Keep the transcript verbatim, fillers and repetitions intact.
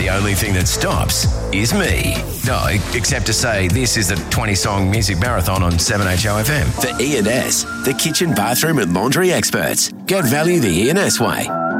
The only thing that stops is me. No, except to say this is the twenty-song music marathon on seven H O F M. The E and S, the kitchen, bathroom and laundry experts. Get value the E and S way.